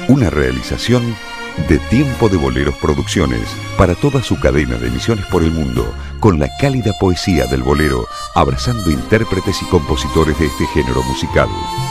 Una realización de Tiempo de Boleros Producciones para toda su cadena de emisiones por el mundo, con la cálida poesía del bolero, abrazando intérpretes y compositores de este género musical.